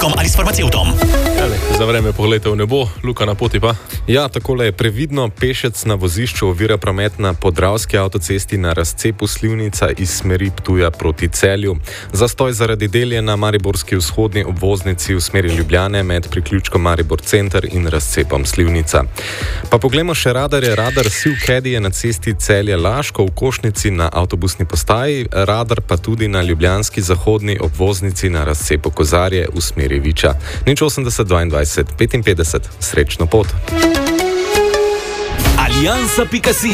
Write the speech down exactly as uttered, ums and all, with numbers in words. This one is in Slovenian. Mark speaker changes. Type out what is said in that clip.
Speaker 1: ali s farmacevtom.
Speaker 2: Za vreme pogleda v nebo, Luka na poti pa.
Speaker 3: Ja, takole je previdno, pešec na vozišču ovira promet na Podravski avtocesti na razcepu Slivnica iz smeri Ptuja proti Celju. Zastoj zaradi del je na mariborski vzhodni obvoznici v smeri Ljubljane med priključkom Maribor Center in razcepom Slivnica. Pa poglejmo še radarje. Radar Siv Kedi je na cesti Celje-Laško v Košnici na avtobusni postaji, radar pa tudi na ljubljanski zahodni obvoznici na razcepu Kozarje v smeri Viča. nič osemdeset dvaindvajset petinpetdeset. Srečno pot.
Speaker 1: Aliansa pika si.